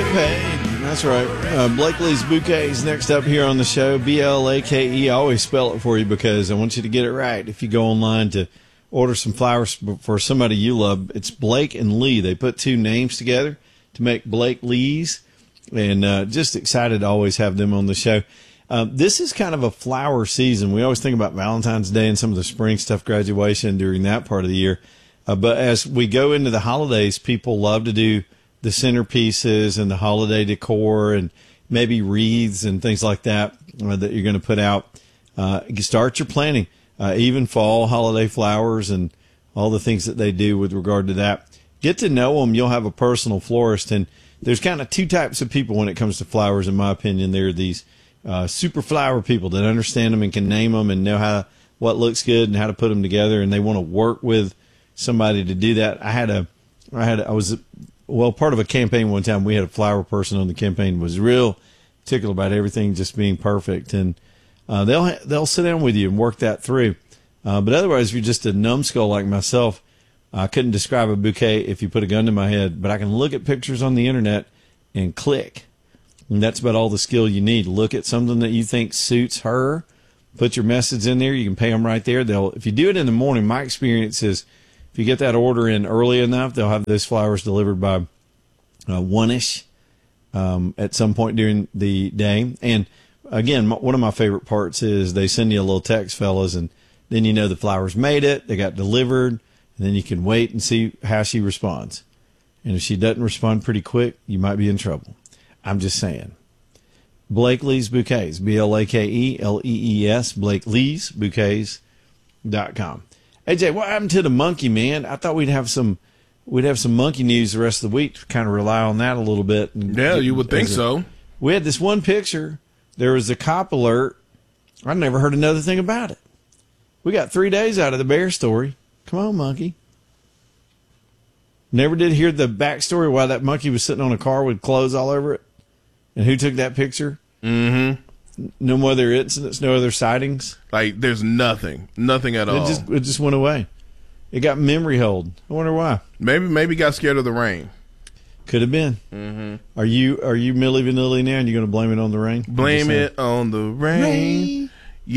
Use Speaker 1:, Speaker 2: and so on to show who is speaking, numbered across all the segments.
Speaker 1: paid. That's right. Blakely's Bouquets next up here on the show. B-L-A-K-E. I always spell it for you because I want you to get it right. If you go online to order some flowers for somebody you love, it's Blake and Lee. They put two names together to make Blake Lee's, and just excited to always have them on the show. This is kind of a flower season. We always think about Valentine's Day and some of the spring stuff, graduation during that part of the year. But as we go into the holidays, people love to do the centerpieces and the holiday decor and maybe wreaths and things like that that you're going to put out. You start your planning, even fall holiday flowers and all the things that they do with regard to that. Get to know them. You'll have a personal florist. And there's kind of two types of people when it comes to flowers, in my opinion. There are these super flower people that understand them and can name them and know what looks good and how to put them together, and they want to work with somebody to do that. I was part of a campaign one time. We had a flower person on the campaign, was real particular about everything just being perfect, and they'll sit down with you and work that through. But otherwise, if you're just a numbskull like myself, I couldn't describe a bouquet if you put a gun to my head, but I can look at pictures on the internet and click. And that's about all the skill you need. Look at something that you think suits her, put your message in there. You can pay them right there. If you do it in the morning, my experience is if you get that order in early enough, they'll have those flowers delivered by 1-ish at some point during the day. And again, one of my favorite parts is they send you a little text, fellas, and then you know the flowers made it, they got delivered, and then you can wait and see how she responds. And if she doesn't respond pretty quick, you might be in trouble. I'm just saying. Blakely's Bouquets, B-L-A-K-E-L-E-E-S, Blakely'sBouquets.com. AJ, what happened to the monkey, man? I thought we'd have some monkey news the rest of the week to kind of rely on that a little bit.
Speaker 2: Yeah, you would think so.
Speaker 1: We had this one picture. There was a cop alert. I never heard another thing about it. We got 3 days out of the bear story. Come on, monkey. Never did hear the backstory why that monkey was sitting on a car with clothes all over it. And who took that picture?
Speaker 2: Mm-hmm.
Speaker 1: No other incidents, no other sightings.
Speaker 2: Like, there's nothing at all.
Speaker 1: It just went away. It got memory hold. I wonder why.
Speaker 2: Maybe got scared of the rain.
Speaker 1: Could have been.
Speaker 2: Mm-hmm.
Speaker 1: Are you Milli Vanilli now, and you're going to blame it on the rain?
Speaker 2: Blame it on the rain.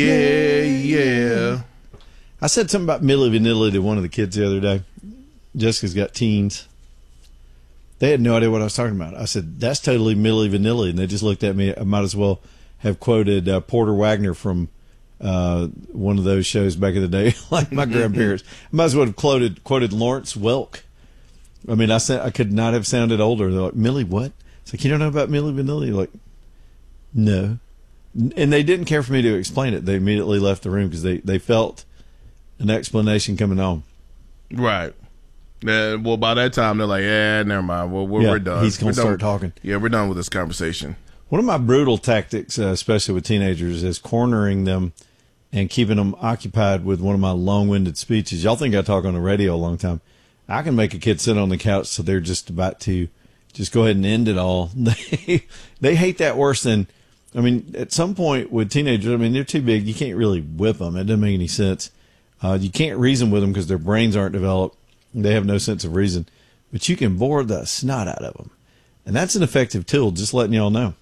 Speaker 2: Yeah.
Speaker 1: I said something about Milli Vanilli to one of the kids the other day. Jessica's got teens. They had no idea what I was talking about. I said, that's totally Milli Vanilli. And they just looked at me. I might as well have quoted Porter Wagner from one of those shows back in the day, like my grandparents. I might as well have quoted Lawrence Welk. I mean, I could not have sounded older. They're like, Millie, what? It's like, you don't know about Milli Vanilli? Like, no. And they didn't care for me to explain it. They immediately left the room because they felt an explanation coming on.
Speaker 2: Right. Well, by that time, they're like, yeah, never mind. Well, we're done.
Speaker 1: He's going to start talking.
Speaker 2: Yeah, we're done with this conversation.
Speaker 1: One of my brutal tactics, especially with teenagers, is cornering them and keeping them occupied with one of my long-winded speeches. Y'all think I talk on the radio a long time. I can make a kid sit on the couch so they're just about to just go ahead and end it all. They hate that worse than, I mean, at some point with teenagers, I mean, they're too big. You can't really whip them. It doesn't make any sense. You can't reason with them because their brains aren't developed. They have no sense of reason. But you can bore the snot out of them. And that's an effective tool, just letting y'all know.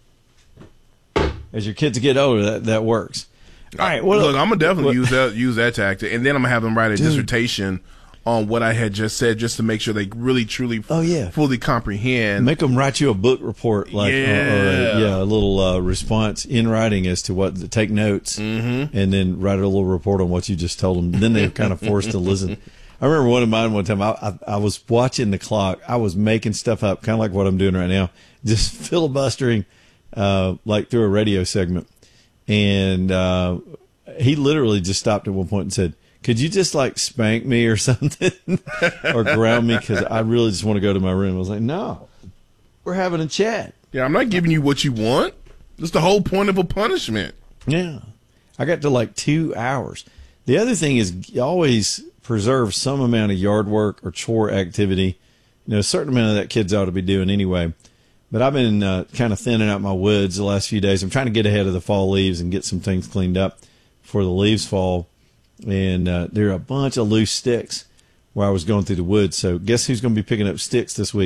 Speaker 1: As your kids get older, that works. All right. Well,
Speaker 2: look, I'm going to definitely use that tactic. And then I'm going to have them write a dissertation on what I had just said, just to make sure they really, truly, fully comprehend.
Speaker 1: Make them write you a book report, like a little response in writing as to what. Take notes, and then write a little report on what you just told them. Then they're kind of forced to listen. I remember one of mine one time. I was watching the clock. I was making stuff up, kind of like what I'm doing right now, just filibustering, like through a radio segment. And he literally just stopped at one point and said, could you just like spank me or something or ground me? Because I really just want to go to my room. I was like, no, we're having a chat.
Speaker 2: Yeah, I'm not giving you what you want. That's the whole point of a punishment.
Speaker 1: Yeah. I got to like 2 hours. The other thing is always preserve some amount of yard work or chore activity. You know, a certain amount of that kids ought to be doing anyway. But I've been kind of thinning out my woods the last few days. I'm trying to get ahead of the fall leaves and get some things cleaned up before the leaves fall. And there are a bunch of loose sticks where I was going through the woods. So guess who's going to be picking up sticks this week?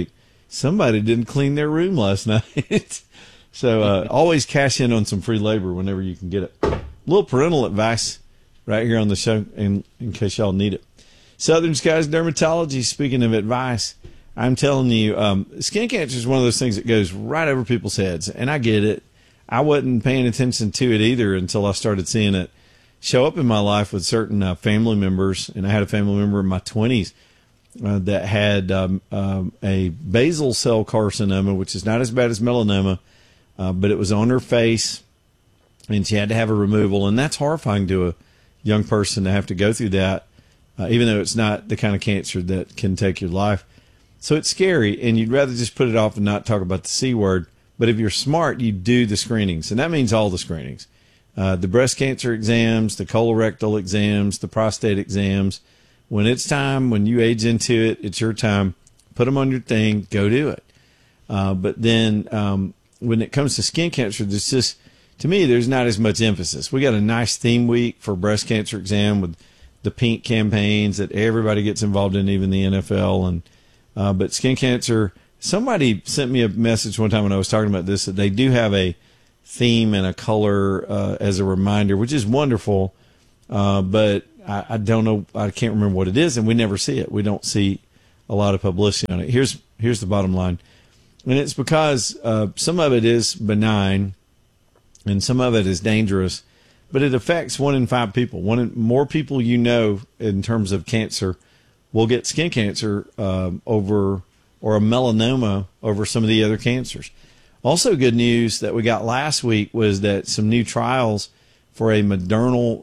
Speaker 1: somebody didn't clean their room last night. So always cash in on some free labor whenever you can get it. A little parental advice right here on the show in case y'all need it. Southern Skies Dermatology, speaking of advice, I'm telling you, skin cancer is one of those things that goes right over people's heads, and I get it. I wasn't paying attention to it either until I started seeing it show up in my life with certain family members, and I had a family member in my 20s that had a basal cell carcinoma, which is not as bad as melanoma, but it was on her face, and she had to have a removal, and that's horrifying to a young person to have to go through that, even though it's not the kind of cancer that can take your life. So it's scary, and you'd rather just put it off and not talk about the C word. But if you're smart, you do the screenings, and that means all the screenings. The breast cancer exams, the colorectal exams, the prostate exams. When it's time, when you age into it, it's your time. Put them on your thing. Go do it. But then when it comes to skin cancer, there's just, to me, there's not as much emphasis. We got a nice theme week for breast cancer exam with the pink campaigns that everybody gets involved in, even the NFL. And but skin cancer, somebody sent me a message one time when I was talking about this that they do have a theme and a color as a reminder, which is wonderful. But I don't know, I can't remember what it is, and we never see it. We don't see a lot of publicity on it. Here's the bottom line. And it's because some of it is benign and some of it is dangerous, but it affects 1 in 5 people. More people you know in terms of cancer will get skin cancer over, or a melanoma over some of the other cancers. Also good news that we got last week was that some new trials for a Moderna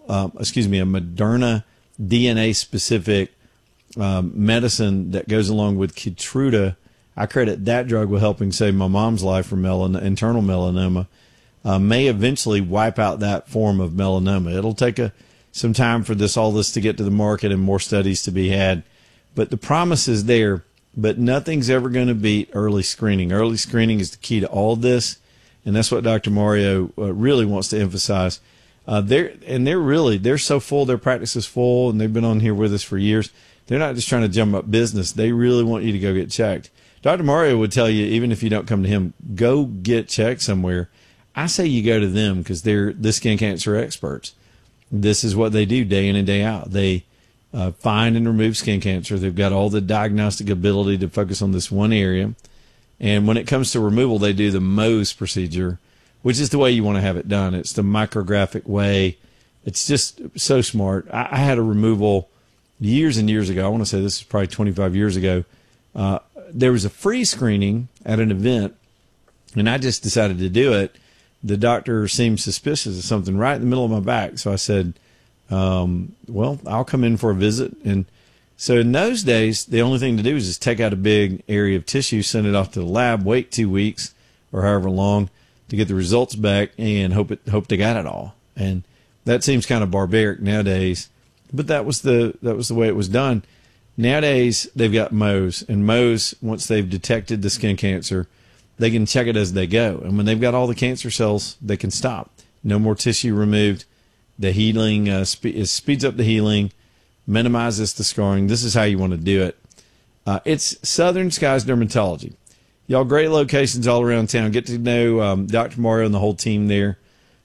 Speaker 1: DNA-specific medicine that goes along with Keytruda. I credit that drug with helping save my mom's life from internal melanoma. May eventually wipe out that form of melanoma. It'll take some time for all this to get to the market and more studies to be had. But the promise is there, but nothing's ever going to beat early screening. Early screening is the key to all this, and that's what Dr. Mario really wants to emphasize. They're so full, their practice is full, and they've been on here with us for years. They're not just trying to jump up business. They really want you to go get checked. Dr. Mario would tell you, even if you don't come to him, go get checked somewhere. I say you go to them because they're the skin cancer experts. This is what they do day in and day out. They find and remove skin cancer. They've got all the diagnostic ability to focus on this one area. And when it comes to removal, they do the Mohs procedure, which is the way you want to have it done. It's the micrographic way. It's just so smart. I had a removal years and years ago. I want to say this is probably 25 years ago. There was a free screening at an event, and I just decided to do it. The doctor seemed suspicious of something right in the middle of my back. So I said, well, I'll come in for a visit. And so in those days, the only thing to do is just take out a big area of tissue, send it off to the lab, wait 2 weeks or however long to get the results back, and hope they got it all. And that seems kind of barbaric nowadays, but that was the way it was done. Nowadays, they've got Mohs, and Mohs, once they've detected the skin cancer, they can check it as they go. And when they've got all the cancer cells, they can stop. No more tissue removed. The healing it speeds up the healing, minimizes the scarring. This is how you want to do it. It's Southern Skies Dermatology. Y'all, great locations all around town. Get to know Dr. Mario and the whole team there.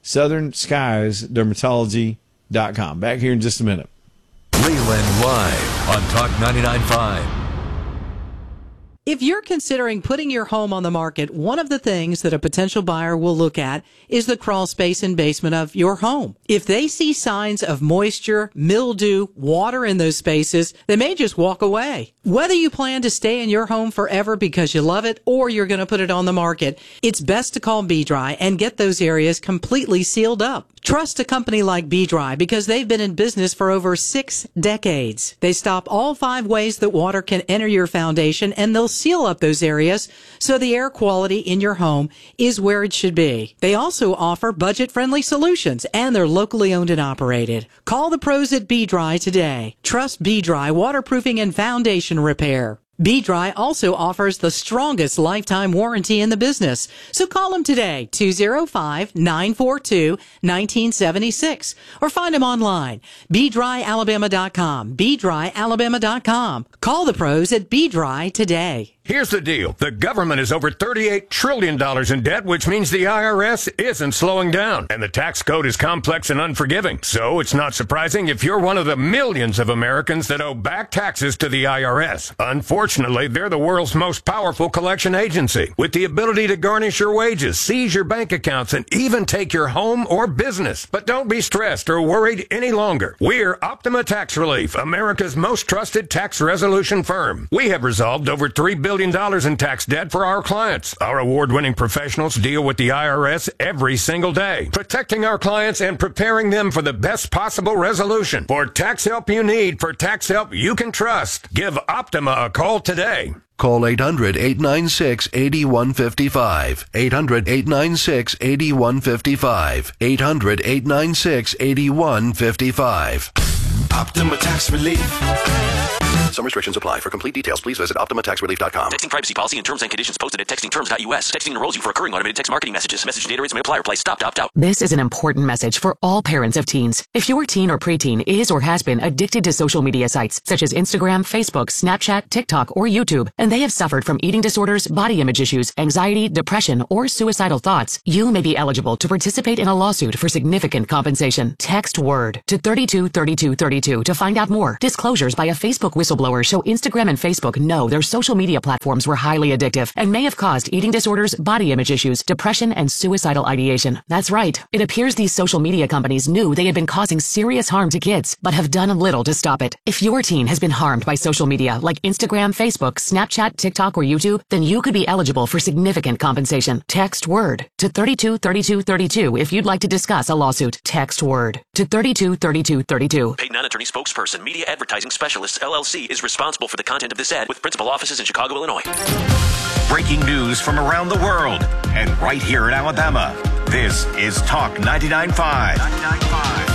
Speaker 1: SouthernSkiesDermatology.com. Back here in just a minute.
Speaker 3: Leland Live on Talk 99.5.
Speaker 4: If you're considering putting your home on the market, one of the things that a potential buyer will look at is the crawl space and basement of your home. If they see signs of moisture, mildew, water in those spaces, they may just walk away. Whether you plan to stay in your home forever because you love it or you're going to put it on the market, it's best to call B-Dry and get those areas completely sealed up. Trust a company like B-Dry because they've been in business for over 6 decades. They stop all 5 ways that water can enter your foundation, and they'll seal up those areas so the air quality in your home is where it should be. They also offer budget-friendly solutions, and they're locally owned and operated. Call the pros at B-Dry today. Trust B-Dry waterproofing and foundation repair. B-Dry also offers the strongest lifetime warranty in the business. So call them today, 205-942-1976, or find them online, BDryAlabama.com, BDryAlabama.com. Call the pros at B-Dry today.
Speaker 5: Here's the deal. The government is over $38 trillion in debt, which means the IRS isn't slowing down. And the tax code is complex and unforgiving. So it's not surprising if you're one of the millions of Americans that owe back taxes to the IRS. Unfortunately, they're the world's most powerful collection agency, with the ability to garnish your wages, seize your bank accounts, and even take your home or business. But don't be stressed or worried any longer. We're Optima Tax Relief, America's most trusted tax resolution firm. We have resolved over $3 billion in tax debt for our clients. Our award-winning professionals deal with the IRS every single day, protecting our clients and preparing them for the best possible resolution. For tax help you need, for tax help you can trust, give Optima a call today.
Speaker 6: Call 800-896-8155. 800-896-8155. 800-896-8155.
Speaker 7: Optima Tax Relief.
Speaker 6: Some restrictions apply. For complete details, please visit OptimaTaxRelief.com.
Speaker 8: Texting privacy policy and terms and conditions posted at textingterms.us. Texting enrolls you for recurring automated text marketing messages. Message data rates may apply. Reply stop to opt out.
Speaker 9: This is an important message for all parents of teens. If your teen or preteen is or has been addicted to social media sites such as Instagram, Facebook, Snapchat, TikTok, or YouTube, and they have suffered from eating disorders, body image issues, anxiety, depression, or suicidal thoughts, you may be eligible to participate in a lawsuit for significant compensation. Text WORD to 323232 to find out more. Disclosures by a Facebook whistleblower show Instagram and Facebook know their social media platforms were highly addictive and may have caused eating disorders, body image issues, depression, and suicidal ideation. That's right. It appears these social media companies knew they had been causing serious harm to kids, but have done little to stop it. If your teen has been harmed by social media like Instagram, Facebook, Snapchat, TikTok, or YouTube, then you could be eligible for significant compensation. Text WORD to 323232 if you'd like to discuss a lawsuit. Text WORD to 323232.
Speaker 8: Paid non-attorney spokesperson, Media Advertising Specialists, LLC, is responsible for the content of this ad with principal offices in Chicago, Illinois.
Speaker 10: Breaking news from around the world and right here in Alabama. This is Talk 99.5.